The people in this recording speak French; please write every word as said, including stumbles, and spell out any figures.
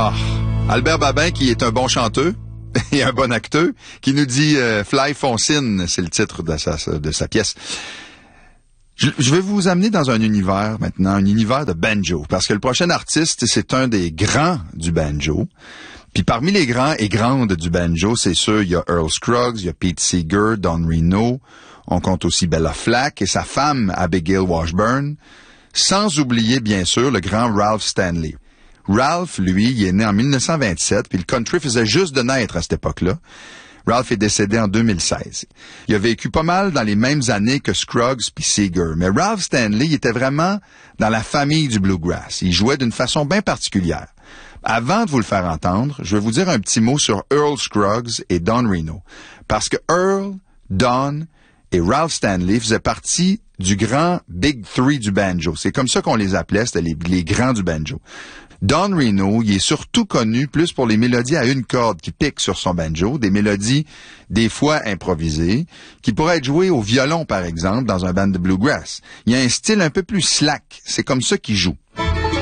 Ah, Albert Babin, qui est un bon chanteur et un bon acteur, qui nous dit euh, « Fly Foncine », c'est le titre de sa, de sa pièce. Je, je vais vous amener dans un univers maintenant, un univers de banjo, parce que le prochain artiste, c'est un des grands du banjo. Puis parmi les grands et grandes du banjo, c'est sûr, il y a Earl Scruggs, il y a Pete Seeger, Don Reno, on compte aussi Bella Flack et sa femme Abigail Washburn, sans oublier bien sûr le grand Ralph Stanley. Ralph, lui, il est né en mille neuf cent vingt-sept, puis le country faisait juste de naître à cette époque-là. Ralph est décédé en deux mille seize. Il a vécu pas mal dans les mêmes années que Scruggs puis Seeger, mais Ralph Stanley il était vraiment dans la famille du bluegrass. Il jouait d'une façon bien particulière. Avant de vous le faire entendre, je vais vous dire un petit mot sur Earl Scruggs et Don Reno, parce que Earl, Don et Ralph Stanley faisaient partie du grand Big Three du banjo. C'est comme ça qu'on les appelait, c'était les, les grands du banjo. Don Reno, il est surtout connu plus pour les mélodies à une corde qui piquent sur son banjo, des mélodies des fois improvisées, qui pourraient être jouées au violon, par exemple, dans un band de bluegrass. Il y a un style un peu plus slack, c'est comme ça qu'il joue.